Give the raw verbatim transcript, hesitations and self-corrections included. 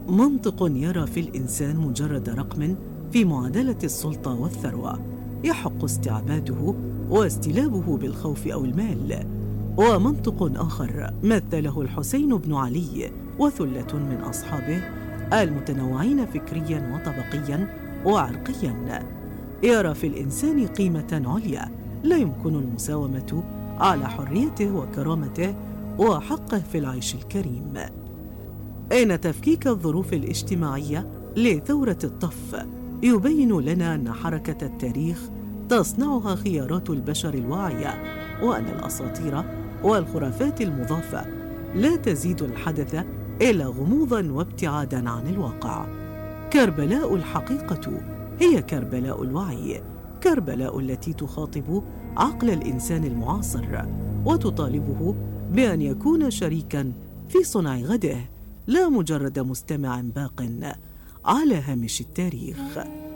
منطق يرى في الإنسان مجرد رقم في معادلة السلطة والثروة يحق استعباده واستلابه بالخوف أو المال. ومنطق آخر مثله الحسين بن علي وثلة من أصحابه المتنوعين فكرياً وطبقياً وعرقياً، يرى في الإنسان قيمة عليا لا يمكن المساومة على حريته وكرامته وحقه في العيش الكريم. إن تفكيك الظروف الاجتماعية لثورة الطف يبين لنا أن حركة التاريخ تصنعها خيارات البشر الواعية، وأن الأساطير والخرافات المضافة لا تزيد الحدث إلا غموضاً وابتعاداً عن الواقع. كربلاء الحقيقة هي كربلاء الوعي، كربلاء التي تخاطب عقل الإنسان المعاصر وتطالبه بأن يكون شريكاً في صنع غده، لا مجرد مستمع باق على هامش التاريخ.